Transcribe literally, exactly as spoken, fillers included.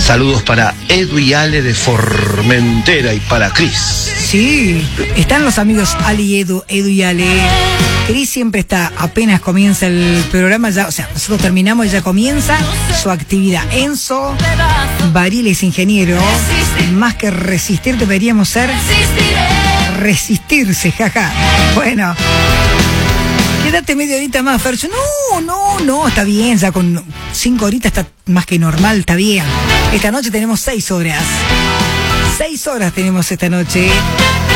Saludos para Edu y Ale de Formentera y para Cris. Sí, están los amigos Ali y Edu, Edu y Ale. Cris siempre está, apenas comienza el programa, ya, o sea, nosotros terminamos y ya comienza su actividad. Enzo Baril es ingeniero, más que resistir deberíamos ser resistirse, jaja. Bueno, quédate media horita más, Fercho. No, no, no, está bien, ya con cinco horitas está más que normal, está bien. Esta noche tenemos seis horas. Seis horas tenemos esta noche.